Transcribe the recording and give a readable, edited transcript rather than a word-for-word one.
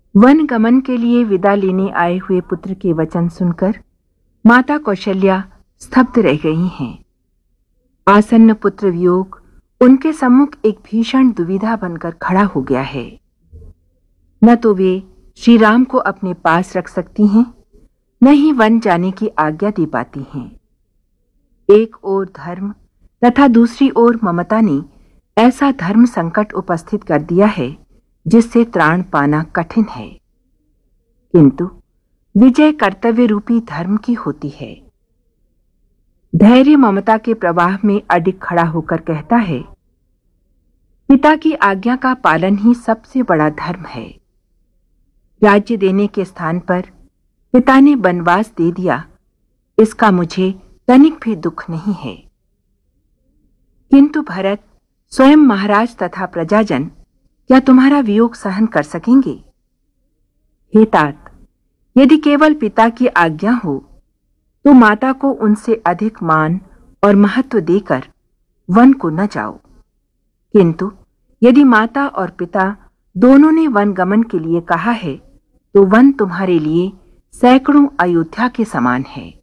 One गमन के लिए विदा लेने आए हुए पुत्र के वचन सुनकर माता कौशल्या स्तब्ध रह गई हैं। आसन्न पुत्र वियोग उनके सम्मुख एक भीषण दुविधा बनकर खड़ा हो गया है। न तो वे श्री राम को अपने पास रख सकती हैं, न ही वन जाने की आज्ञा दे पाती हैं। एक ओर धर्म तथा दूसरी ओर ममता ने ऐसा धर्म संकट उपस्थित कर दिया है जिससे त्राण पाना कठिन है। किंतु विजय कर्तव्य रूपी धर्म की होती है। धैर्य ममता के प्रवाह में अडिग खड़ा होकर कहता है, पिता की आज्ञा का पालन ही सबसे बड़ा धर्म है। राज्य देने के स्थान पर पिता ने वनवास दे दिया, इसका मुझे तनिक भी दुख नहीं है। किंतु भरत, स्वयं महाराज तथा प्रजाजन क्या तुम्हारा वियोग सहन कर सकेंगे? हे तात, यदि केवल पिता की आज्ञा हो तो माता को उनसे अधिक मान और महत्व देकर वन को न जाओ। किंतु यदि माता और पिता दोनों ने वन गमन के लिए कहा है तो वन तुम्हारे लिए सैकड़ों अयोध्या के समान है।